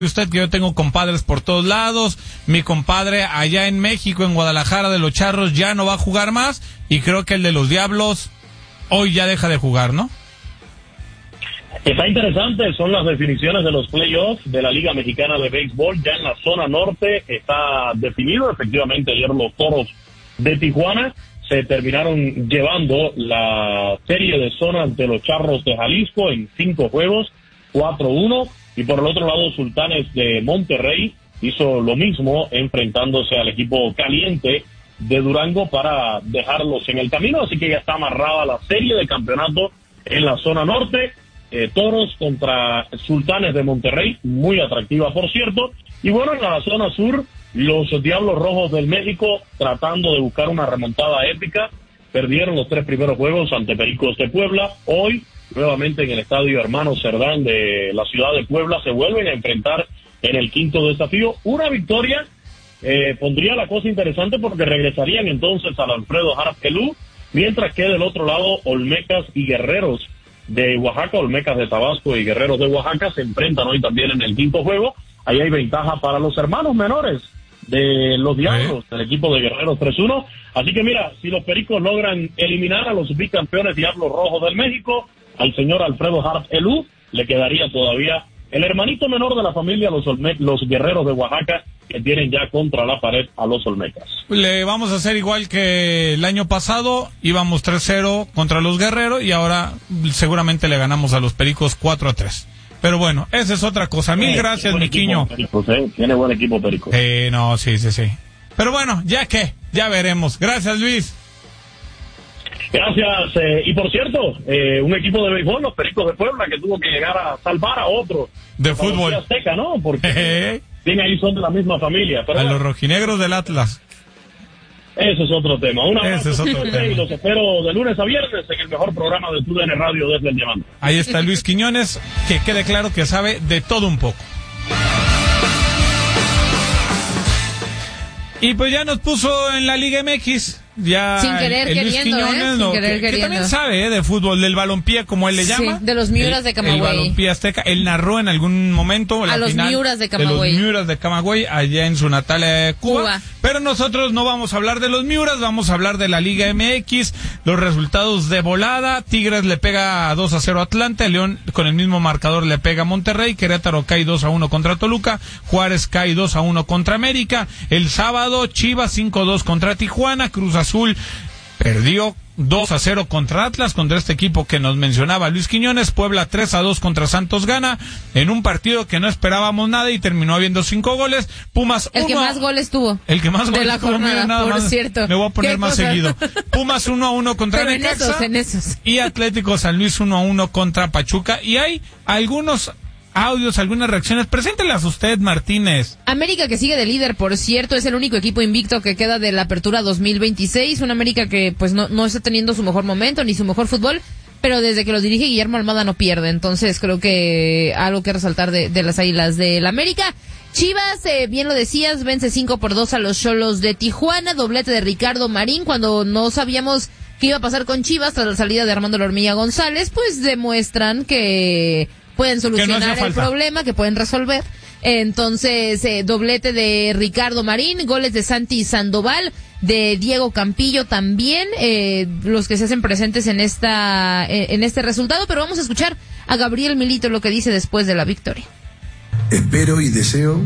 Usted que yo tengo compadres por todos lados, mi compadre allá en México, en Guadalajara de los Charros, ya no va a jugar más, y creo que el de los Diablos hoy ya deja de jugar, ¿no? Está interesante, son las definiciones de los playoffs de la Liga Mexicana de Béisbol. Ya en la zona norte está definido, efectivamente ayer los Toros de Tijuana se terminaron llevando la serie de zona ante los Charros de Jalisco en 5 juegos, 4-1. Y por el otro lado, Sultanes de Monterrey hizo lo mismo, enfrentándose al equipo caliente de Durango para dejarlos en el camino. Así que ya está amarrada la serie de campeonato en la zona norte. Toros contra Sultanes de Monterrey, muy atractiva, por cierto. Y bueno, en la zona sur, los Diablos Rojos del México, tratando de buscar una remontada épica, perdieron los 3 primeros juegos ante Pericos de Puebla. Hoy, nuevamente en el estadio Hermano Cerdán de la ciudad de Puebla, se vuelven a enfrentar en el 5º desafío. Una victoria pondría la cosa interesante porque regresarían entonces al Alfredo Harp Helú, mientras que del otro lado Olmecas y Guerreros de Oaxaca, Olmecas de Tabasco y Guerreros de Oaxaca se enfrentan hoy también en el 5º juego. Ahí hay ventaja para los hermanos menores de los Diablos, del equipo de Guerreros 3-1. Así que mira, si los Pericos logran eliminar a los bicampeones Diablos Rojos del México, al señor Alfredo Harp Helú le quedaría todavía el hermanito menor de la familia, los Guerreros de Oaxaca, que tienen ya contra la pared a los Olmecas. Le vamos a hacer igual que el año pasado, íbamos 3-0 contra los Guerreros y ahora seguramente le ganamos a los Pericos 4-3. Pero bueno, esa es otra cosa. Mil gracias, Miquiño. Tiene buen equipo Pericos. No, sí. Pero bueno, ya veremos. Gracias, Luis. Gracias, y por cierto, un equipo de béisbol, los Pericos de Puebla, que tuvo que llegar a salvar a otro de fútbol azteca, ¿no? Porque ahí son de la misma familia. Pero a los rojinegros del Atlas. Ese es otro tema. Un abrazo, ese es otro tema. Y los espero de lunes a viernes en el mejor programa de TUDN Radio desde el Diamante. Ahí está Luis Quiñones, que quede claro que sabe de todo un poco. Y pues ya nos puso en la Liga MX. Ya sin querer Luis queriendo, Quiñones, sin querer que también sabe de fútbol, del balompié, como él le llama. Sí, de los Miuras de Camagüey. El balompié azteca. Él narró en algún momento la los final Miuras de Camagüey. De los Miuras de Camagüey, allá en su natal Cuba. Pero nosotros no vamos a hablar de los Miuras, vamos a hablar de la Liga MX, los resultados de volada. Tigres le pega 2-0 a Atlanta, León con el mismo marcador le pega a Monterrey, Querétaro cae 2-1 contra Toluca, Juárez cae 2-1 contra América. El sábado, Chivas 5-2 contra Tijuana, Cruz Azul perdió 2-0 contra Atlas, contra este equipo que nos mencionaba Luis Quiñones. Puebla 3-2 contra Santos gana, en un partido que no esperábamos nada y terminó habiendo 5 goles. Pumas 1. El que más goles tuvo. El que más goles de la tuvo, jornada, nada por más, cierto. me voy a poner más seguido. Pumas 1-1 contra pero Necaxa. en esos. Y Atlético San Luis 1-1 contra Pachuca. Y hay algunos audios, algunas reacciones. Preséntelas usted, Martínez. América, que sigue de líder, por cierto, es el único equipo invicto que queda de la apertura 2026. Una América que pues no está teniendo su mejor momento ni su mejor fútbol, pero desde que lo dirige Guillermo Almada no pierde. Entonces creo que algo que resaltar de las Águilas del América. Chivas, bien lo decías, vence 5-2 a los Xolos de Tijuana, doblete de Ricardo Marín cuando no sabíamos qué iba a pasar con Chivas tras la salida de Armando La Hormiga González. Pues demuestran que pueden solucionar el problema, que pueden resolver. Entonces, doblete de Ricardo Marín, goles de Santi Sandoval, de Diego Campillo también, los que se hacen presentes en este resultado. Pero vamos a escuchar a Gabriel Milito lo que dice después de la victoria. Espero y deseo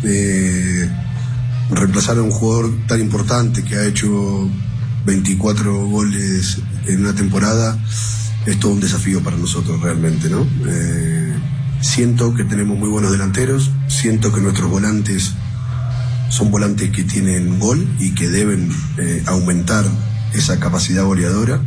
reemplazar a un jugador tan importante que ha hecho 24 goles en una temporada. Es todo un desafío para nosotros realmente, ¿no? Siento que tenemos muy buenos delanteros, siento que nuestros volantes son volantes que tienen gol y que deben aumentar esa capacidad goleadora.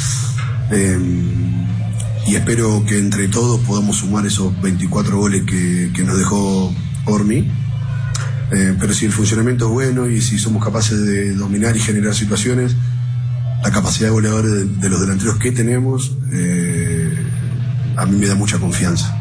Y espero que entre todos podamos sumar esos 24 goles que nos dejó Ormi. Pero si el funcionamiento es bueno y si somos capaces de dominar y generar situaciones, la capacidad goleadora de los delanteros que tenemos, a mí me da mucha confianza.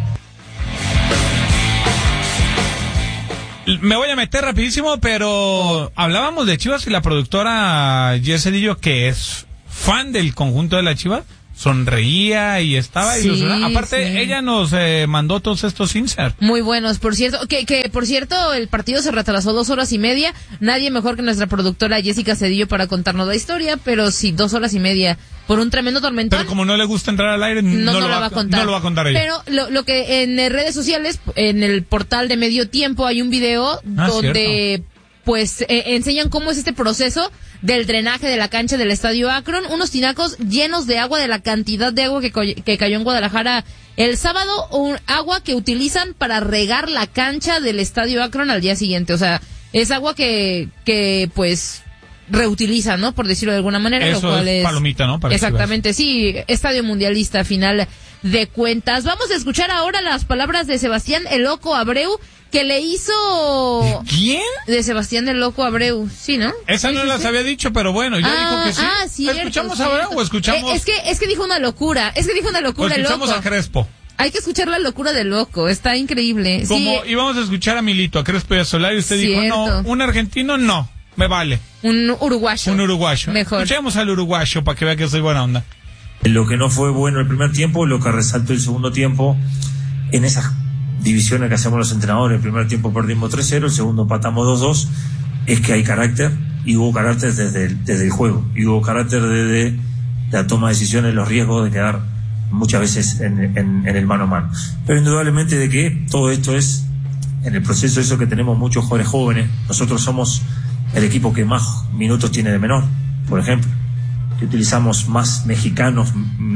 Me voy a meter rapidísimo, pero hablábamos de Chivas y la productora Jess Cedillo, que es fan del conjunto de la Chivas, sonreía y estaba ilusionada. Aparte, ella nos mandó todos estos inserts. Muy buenos, por cierto. Que por cierto, el partido se retrasó 2 horas y media. Nadie mejor que nuestra productora Jessica Cedillo para contarnos la historia, pero sí, 2 horas y media por un tremendo tormentón. Pero como no le gusta entrar al aire, no lo va a contar. No lo va a contar ella. Pero lo que en redes sociales, en el portal de Medio Tiempo, hay un video donde pues enseñan cómo es este proceso del drenaje de la cancha del Estadio Akron, unos tinacos llenos de agua, de la cantidad de agua que cayó en Guadalajara el sábado, agua que utilizan para regar la cancha del Estadio Akron al día siguiente. O sea, es agua que pues reutilizan, ¿no? Por decirlo de alguna manera. Eso lo cual es palomita, ¿no? Para exactamente, sí, Estadio Mundialista a final de cuentas. Vamos a escuchar ahora las palabras de Sebastián el Loco Abreu, que le hizo... ¿De quién? De Sebastián el Loco Abreu, sí, ¿no? Esa no las había dicho, pero bueno, ya dijo que sí. Cierto, ¿Escuchamos a Abreu o escuchamos...? Es que dijo una locura, o escuchamos Loco. a Crespo. Hay que escuchar la locura del Loco, está increíble. Como íbamos a escuchar a Milito, a Crespo y a Solari, usted dijo, no, un argentino no, me vale. Un uruguayo. Mejor. Escuchemos al uruguayo para que vea que soy buena onda. Lo que no fue bueno el primer tiempo, lo que resaltó el segundo tiempo, en esas divisiones que hacemos los entrenadores, el primer tiempo perdimos 3-0, el segundo empatamos 2-2, es que hay carácter, y hubo carácter desde el juego, y hubo carácter desde la toma de decisiones, los riesgos de quedar muchas veces en el mano a mano. Pero indudablemente de que todo esto es, en el proceso eso que tenemos muchos jugadores jóvenes, nosotros somos el equipo que más minutos tiene de menor, por ejemplo, que utilizamos más mexicanos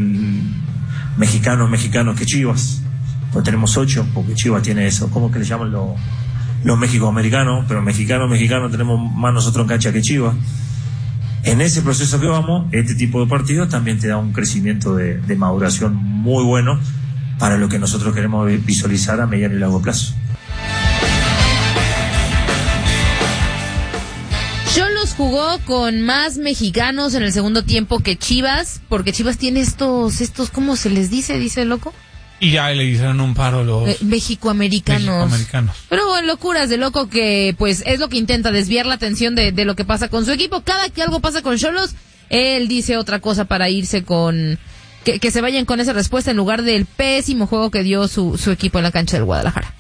que Chivas, pues tenemos 8, porque Chivas tiene eso, ¿cómo que le llaman los mexicoamericanos? Pero mexicanos tenemos más nosotros en cancha que Chivas. En ese proceso que vamos, este tipo de partidos también te da un crecimiento de maduración muy bueno para lo que nosotros queremos visualizar a mediano y largo plazo. Xolos jugó con más mexicanos en el segundo tiempo que Chivas, porque Chivas tiene estos, ¿cómo se les dice? Dice el Loco. Y ya le hicieron un paro los mexicoamericanos. Pero bueno, locuras de Loco, que pues es lo que intenta desviar la atención de lo que pasa con su equipo. Cada que algo pasa con Xolos, él dice otra cosa para irse con... Que se vayan con esa respuesta en lugar del pésimo juego que dio su equipo en la cancha del Guadalajara.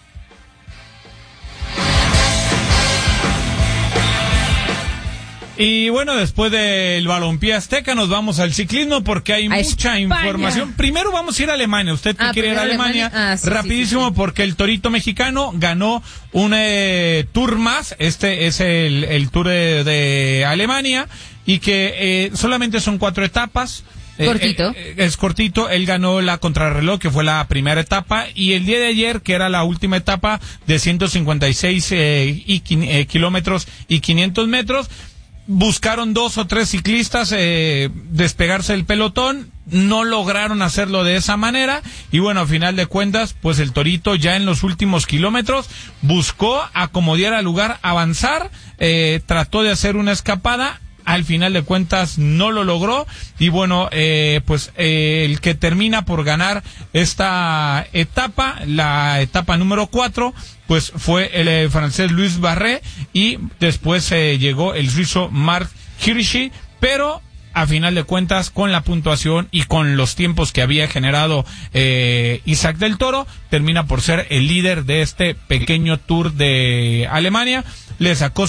Y bueno, después del balompié azteca nos vamos al ciclismo porque hay mucha información. Primero vamos a ir a Alemania. Usted que quiere ir a Alemania, rapidísimo, porque el Torito mexicano ganó un tour más. Este es el Tour de Alemania y que solamente son 4 etapas. Cortito. Es cortito. Él ganó la contrarreloj, que fue la primera etapa, y el día de ayer, que era la última etapa de 156 kilómetros y 500 metros, buscaron 2 o 3 ciclistas despegarse del pelotón, no lograron hacerlo de esa manera, y bueno, a final de cuentas, pues el Torito ya en los últimos kilómetros buscó acomodar al lugar, avanzar, trató de hacer una escapada. Al final de cuentas no lo logró, y bueno, pues el que termina por ganar esta etapa, la etapa número 4, pues fue el francés Luis Barré, y después llegó el suizo Marc Hirschi, pero a final de cuentas, con la puntuación y con los tiempos que había generado Isaac del Toro, termina por ser el líder de este pequeño Tour de Alemania. Le sacó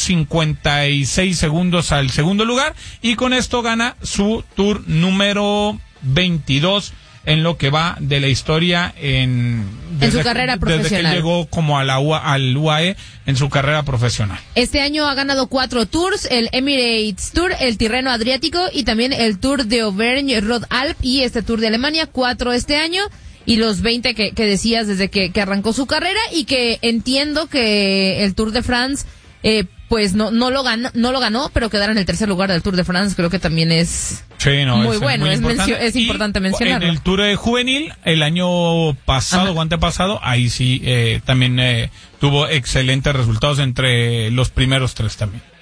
56 segundos al segundo lugar, y con esto gana su Tour número 22 en lo que va de la historia en su carrera profesional. Desde que él llegó como al UAE en su carrera profesional. Este año ha ganado 4 tours: el Emirates Tour, el Tirreno Adriático y también el Tour de Auvergne-Rhône-Alpes, y este Tour de Alemania, 4 este año, y los 20 que decías desde que arrancó su carrera, y que entiendo que el Tour de France pues no lo ganó, pero quedar en el tercer lugar del Tour de France creo que también es muy bueno, es importante mencionarlo. En el Tour juvenil, el año pasado o antepasado, ahí sí también tuvo excelentes resultados entre los primeros 3 también.